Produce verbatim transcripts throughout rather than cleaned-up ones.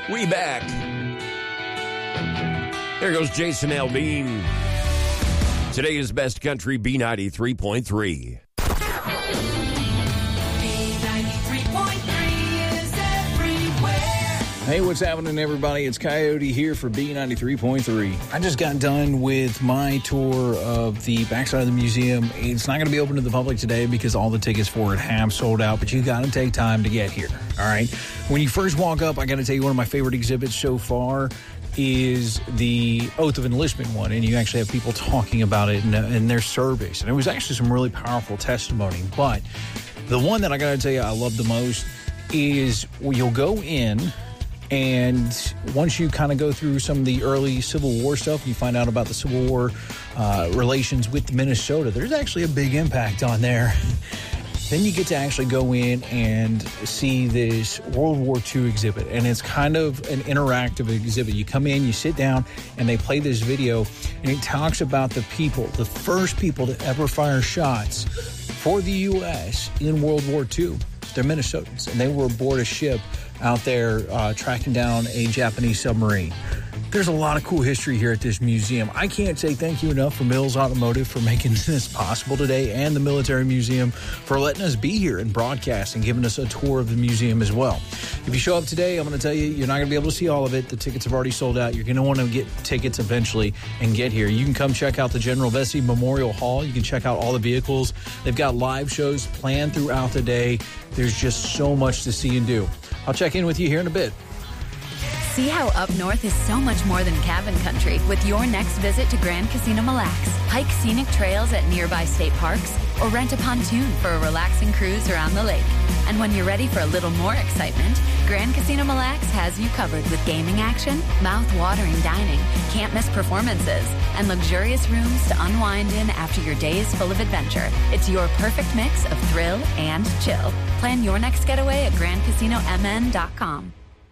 We back. There goes Jason Aldean. Today's best country, B ninety-three point three. Hey, what's happening, everybody? It's Coyote here for B ninety-three point three. I just got done with my tour of the backside of the museum. It's not going to be open to the public today because all the tickets for it have sold out, but you got to take time to get here, all right? When you first walk up, I got to tell you one of my favorite exhibits so far is the Oath of Enlistment one, and you actually have people talking about it in, in their service. And it was actually some really powerful testimony, but the one that I got to tell you I love the most is where you'll go in, and once you kind of go through some of the early Civil War stuff, you find out about the Civil War uh, relations with Minnesota. There's actually a big impact on there. Then you get to actually go in and see this World War Two exhibit, and it's kind of an interactive exhibit. You come in, you sit down, and they play this video, and it talks about the people, the first people to ever fire shots for the U S in World War Two. They're Minnesotans, and they were aboard a ship out there uh, tracking down a Japanese submarine. There's a lot of cool history here at this museum. I can't say thank you enough for Mills Automotive for making this possible today, and the Military Museum for letting us be here and broadcast and giving us a tour of the museum as well. If you show up today, I'm going to tell you, you're not going to be able to see all of it. The tickets have already sold out. You're going to want to get tickets eventually and get here. You can come check out the General Vesey Memorial Hall. You can check out all the vehicles. They've got live shows planned throughout the day. There's just so much to see and do. I'll check in with you here in a bit. See how up north is so much more than cabin country with your next visit to Grand Casino Mille Lacs. Hike scenic trails at nearby state parks or rent a pontoon for a relaxing cruise around the lake. And when you're ready for a little more excitement, Grand Casino Mille Lacs has you covered with gaming action, mouth-watering dining, can't-miss performances, and luxurious rooms to unwind in after your day is full of adventure. It's your perfect mix of thrill and chill. Plan your next getaway at grand casino m n dot com.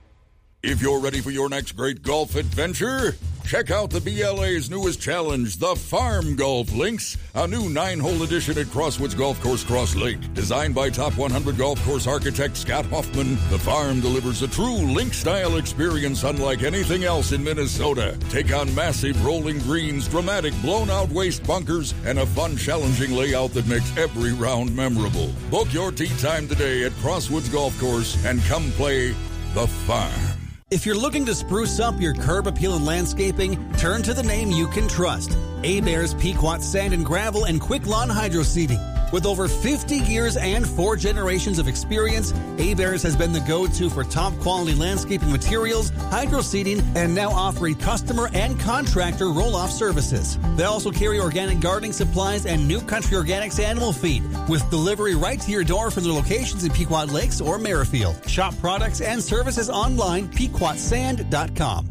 If you're ready for your next great golf adventure, check out the B L A's newest challenge, the Farm Golf Links, a new nine-hole edition at Crosswoods Golf Course, Cross Lake. Designed by top one hundred golf course architect Scott Hoffman, the Farm delivers a true link-style experience unlike anything else in Minnesota. Take on massive rolling greens, dramatic blown-out waste bunkers, and a fun, challenging layout that makes every round memorable. Book your tee time today at Crosswoods Golf Course and come play the Farm. If you're looking to spruce up your curb appeal and landscaping, turn to the name you can trust. Hebert's Pequot Sand and Gravel and Quick Lawn Hydro Seeding. With over fifty years and four generations of experience, Hebert's has been the go-to for top-quality landscaping materials, hydro seeding, and now offering customer and contractor roll-off services. They also carry organic gardening supplies and New Country Organics animal feed, with delivery right to your door from their locations in Pequot Lakes or Merrifield. Shop products and services online, pequot sand dot com.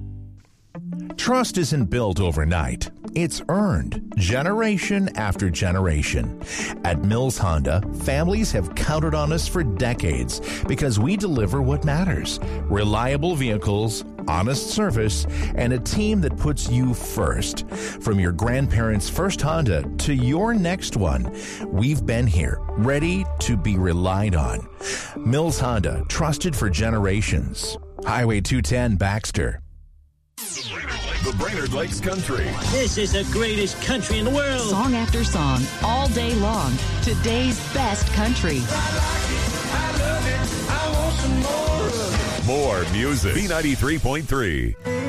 Trust isn't built overnight. It's earned generation after generation. At Mills Honda, families have counted on us for decades because we deliver what matters: reliable vehicles, honest service, and a team that puts you first. From your grandparents' first Honda to your next one, we've been here, ready to be relied on. Mills Honda, trusted for generations. Highway two ten, Baxter. The Brainerd Lakes Country. This is the greatest country in the world. Song after song, all day long. Today's best country. I like it. I love it. I want some more. More music. B ninety-three point three.